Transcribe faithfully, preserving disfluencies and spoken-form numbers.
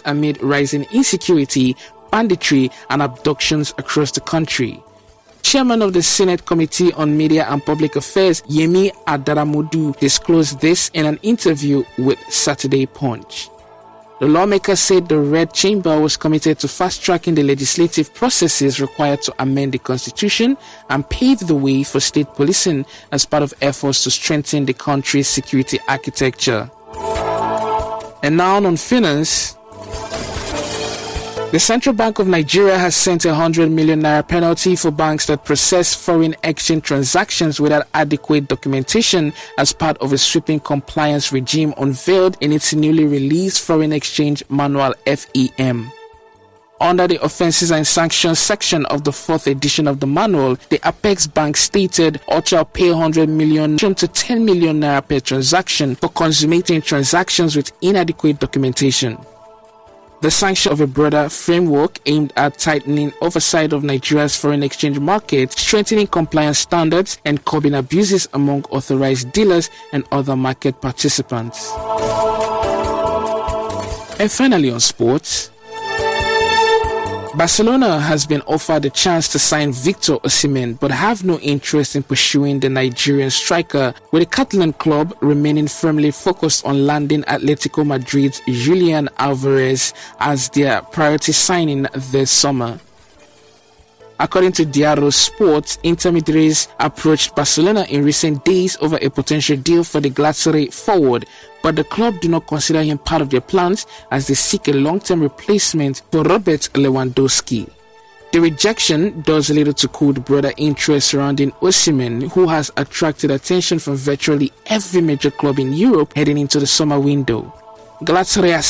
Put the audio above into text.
amid rising insecurity, banditry, and abductions across the country. Chairman of the Senate Committee on Media and Public Affairs, Yemi Adaramodu, disclosed this in an interview with Saturday Punch. The lawmaker said the Red Chamber was committed to fast-tracking the legislative processes required to amend the Constitution and pave the way for state policing as part of efforts to strengthen the country's security architecture. And now on finance, the Central Bank of Nigeria has sent a one hundred million naira penalty for banks that process foreign exchange transactions without adequate documentation as part of a sweeping compliance regime unveiled in its newly released Foreign Exchange Manual F E M. Under the Offences and Sanctions section of the fourth edition of the manual, the Apex Bank stated ought to pay one hundred million to ten million naira per transaction for consummating transactions with inadequate documentation. The sanction of a broader framework aimed at tightening oversight of Nigeria's foreign exchange market, strengthening compliance standards, and curbing abuses among authorized dealers and other market participants. And finally on sports, Barcelona has been offered a chance to sign Victor Osimhen but have no interest in pursuing the Nigerian striker, with the Catalan club remaining firmly focused on landing Atletico Madrid's Julian Alvarez as their priority signing this summer. According to Diario Sports, intermediaries approached Barcelona in recent days over a potential deal for the Galatasaray forward, but the club do not consider him part of their plans as they seek a long-term replacement for Robert Lewandowski. The rejection does little to cool the broader interest surrounding Osimhen, who has attracted attention from virtually every major club in Europe heading into the summer window. Galatasaray has